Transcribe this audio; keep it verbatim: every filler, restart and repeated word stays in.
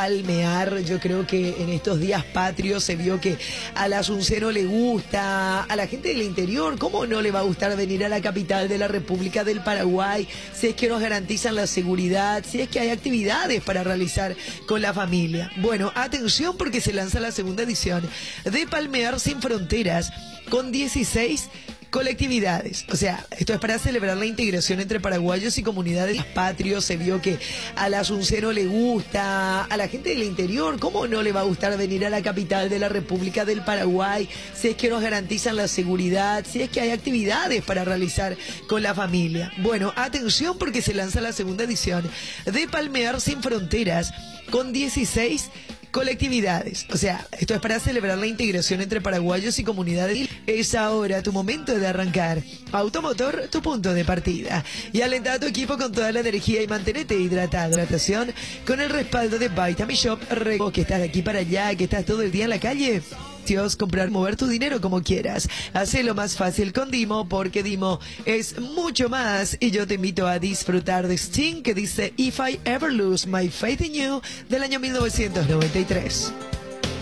palmear. Yo creo que en estos días patrios se vio que a la Asunceno le gusta, a la gente del interior, ¿cómo no le va a gustar venir a la capital de la República del Paraguay? Si es que nos garantizan la seguridad, si es que hay actividades para realizar con la familia. Bueno, atención porque se lanza la segunda edición de Palmear Sin Fronteras con dieciséis colectividades. O sea, esto es para celebrar la integración entre paraguayos y comunidades patrios. Se vio que a la Asunceno le gusta, a la gente del interior, ¿cómo no le va a gustar venir a la capital de la República del Paraguay? Si es que nos garantizan la seguridad, si es que hay actividades para realizar con la familia. Bueno, atención porque se lanza la segunda edición de Palmear Sin Fronteras con dieciséis colectividades. O sea, esto es para celebrar la integración entre paraguayos y comunidades. Es ahora tu momento de arrancar. Automotor, tu punto de partida. Y alenta a tu equipo con toda la energía y mantenete hidratado. Hidratación con el respaldo de Vitamin Shop. Rego, que estás de aquí para allá, que estás todo el día en la calle. Dios, comprar, mover tu dinero como quieras. Hacelo más fácil con Dimo, porque Dimo es mucho más. Y yo te invito a disfrutar de Sting, que dice If I Ever Lose My Faith in You, del año mil novecientos noventa y tres.